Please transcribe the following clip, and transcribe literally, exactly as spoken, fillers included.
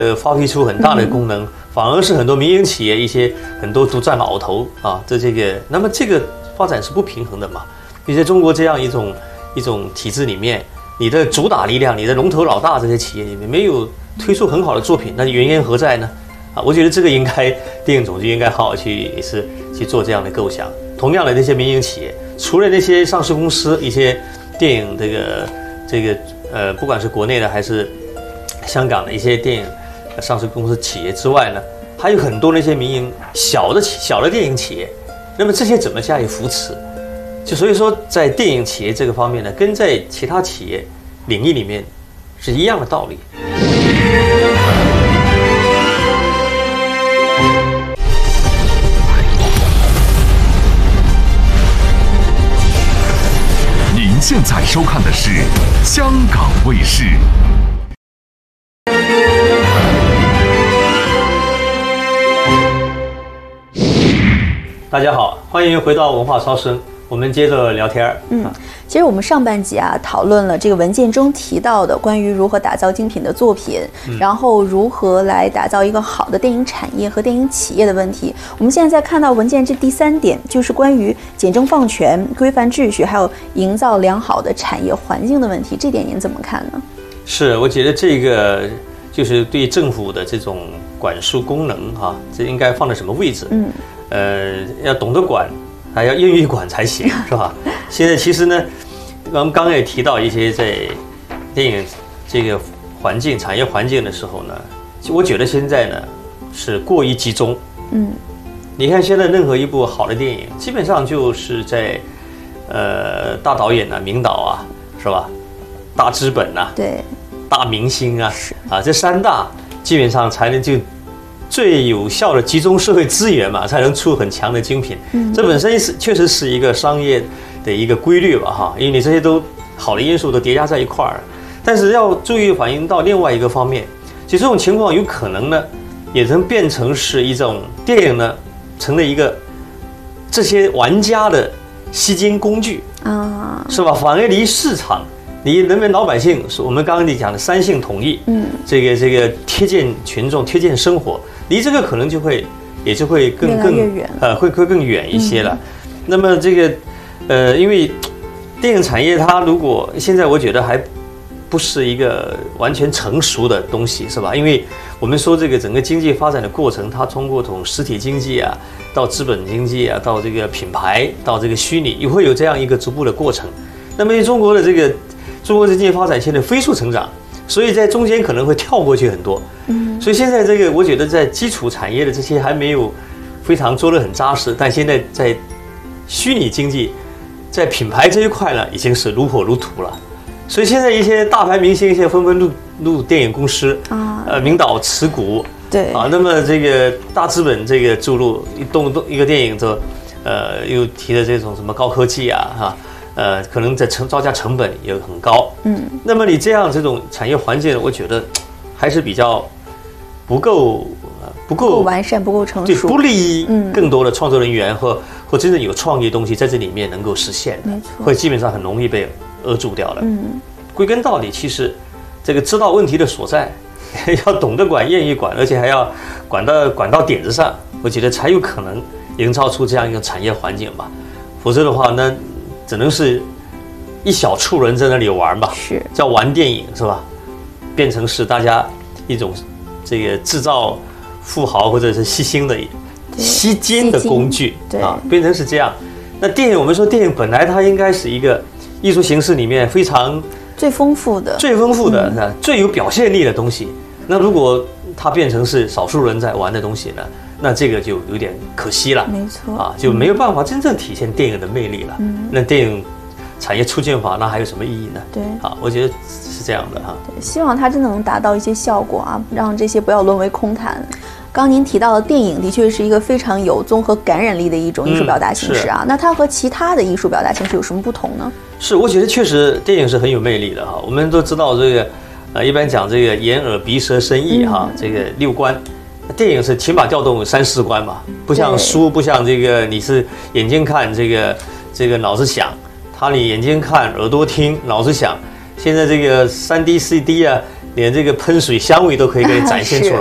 呃发挥出很大的功能，嗯、反而是很多民营企业一些很多都占了鳌头啊，这这个，那么这个发展是不平衡的嘛？你在中国这样一种一种体制里面，你的主打力量，你的龙头老大这些企业里面没有推出很好的作品，那原因何在呢？啊，我觉得这个应该电影总局应该好好去也是去做这样的构想。同样的，那些民营企业，除了那些上市公司，一些电影这个这个呃，不管是国内的还是香港的一些电影上市公司企业之外呢，还有很多那些民营小的小的电影企业，那么这些怎么加以扶持？就所以说，在电影企业这个方面呢，跟在其他企业领域里面是一样的道理。 您现在收看的是香港卫视。 大家好，欢迎回到文化烧声，我们接着聊天。 嗯，其实我们上半集啊讨论了这个文件中提到的关于如何打造精品的作品，嗯、然后如何来打造一个好的电影产业和电影企业的问题。我们现在在看到文件这第三点，就是关于简政放权、规范秩序，还有营造良好的产业环境的问题。这点您怎么看呢？ 是，我觉得这个就是对政府的这种管束功能哈、啊，这应该放在什么位置？嗯。呃，要懂得管，还要愿意管才行，是吧？现在其实呢，我们刚刚也提到一些在电影这个环境、产业环境的时候呢，我觉得现在呢是过于集中。嗯，你看现在任何一部好的电影，基本上就是在呃大导演啊、名导啊，是吧？大资本啊， 对， 大明星啊，啊，这三大基本上才能就。最有效的集中社会资源嘛，才能出很强的精品。嗯，这本身是确实是一个商业的一个规律吧，哈，因为你这些都好的因素都叠加在一块儿。但是要注意反映到另外一个方面，其实这种情况有可能呢，也能变成是一种电影呢，成了一个这些玩家的吸金工具啊，是吧？反而离市场。你人民老百姓，我们刚刚你讲的三性统一，嗯，这个这个贴近群众、贴近生活，离这个可能就会也就会更更呃会会更远一些了。嗯、那么这个呃，因为电影产业它如果现在我觉得还不是一个完全成熟的东西，是吧？因为我们说这个整个经济发展的过程，它通过从实体经济啊到资本经济啊，到这个品牌，到这个虚拟，也会有这样一个逐步的过程。那么中国的这个。中国的经济发展现在飞速成长，所以在中间可能会跳过去很多。嗯，所以现在这个我觉得在基础产业的这些还没有非常做得很扎实，但现在在虚拟经济、在品牌这一块呢，已经是如火如荼了。所以现在一些大牌明星现在纷纷入入电影公司啊，呃，名导持股， 对啊，那么这个大资本这个注入一动动一个电影的，呃，又提的这种什么高科技啊，哈。呃，可能在成造价成本也很高，嗯，那么你这样这种产业环境，我觉得还是比较不够，不够完善，不够成熟， 对，不利于更多的创作人员和或真正有创意的东西在这里面能够实现的， 没错， 会基本上很容易被扼住掉了。嗯，归根到底，其实这个知道问题的所在，要懂得管，愿意管，而且还要管到管到点子上，我觉得才有可能营造出这样一个产业环境吧。否则的话，那只能是一小撮人在那里玩吧， 是叫玩电影是吧？变成是大家一种这个制造富豪或者是吸星的吸金的工具啊，变成是这样。那电影我们说电影本来它应该是一个艺术形式里面非常最丰富的、 最丰富的、嗯、最有表现力的东西。那如果它变成是少数人在玩的东西呢？那这个就有点可惜了， 没错啊，就没有办法真正体现电影的魅力了。嗯，那电影产业促进法那还有什么意义呢？ 对， 啊，我觉得是这样的哈。 对，希望它真的能达到一些效果啊，让这些不要沦为空谈。刚刚您提到的电影的确是一个非常有综合感染力的一种艺术表达形式啊，嗯、那它和其他的艺术表达形式有什么不同呢？ 是，我觉得确实电影是很有魅力的哈。我们都知道这个，呃，一般讲这个眼耳鼻舌身意哈，嗯、这个六官。电影是起码调动三四关嘛，不像书，不像这个你是眼睛看，这个这个脑子想，他你眼睛看，耳朵听，脑子想。现在这个三 D、四 D 啊， 连这个喷水香味都可以给你展现出来。